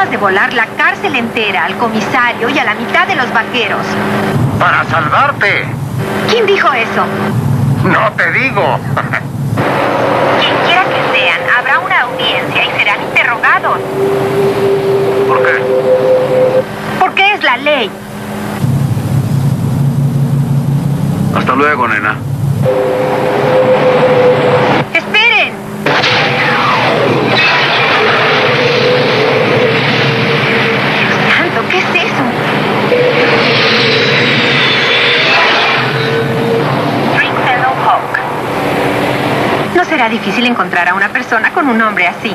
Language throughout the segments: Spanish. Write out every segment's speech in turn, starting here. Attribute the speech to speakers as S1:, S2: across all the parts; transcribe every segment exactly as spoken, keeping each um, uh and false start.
S1: de volar la cárcel entera, al comisario y a la mitad de los vaqueros.
S2: Para salvarte.
S1: ¿Quién dijo eso?
S2: No te digo.
S1: Quien quiera que sean, habrá una audiencia y serán interrogados.
S2: ¿Por qué?
S1: Porque es la ley.
S2: Hasta luego, nena.
S1: ¡Esperen! Dios santo, ¿qué es eso? Stringfellow Hawk. No será difícil encontrar a una persona con un nombre así.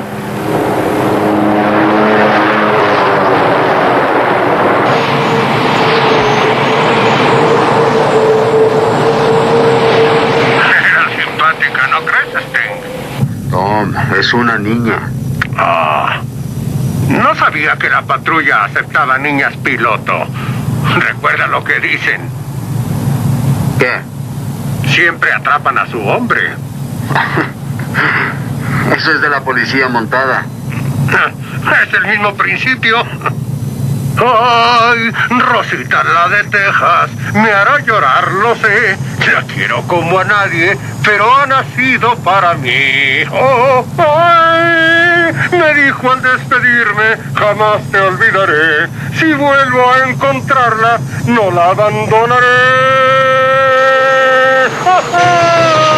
S2: ¿No crees, Sting?
S3: Tom, es una niña.
S2: Ah, no sabía que la patrulla aceptaba niñas piloto. Recuerda lo que dicen.
S3: ¿Qué?
S2: Siempre atrapan a su hombre.
S3: Eso es de la policía montada.
S2: Es el mismo principio. Ay, Rosita, la de Texas, me hará llorar, lo sé. La quiero como a nadie, pero ha nacido para mí. Oh, ay, me dijo al despedirme, jamás te olvidaré. Si vuelvo a encontrarla, no la abandonaré.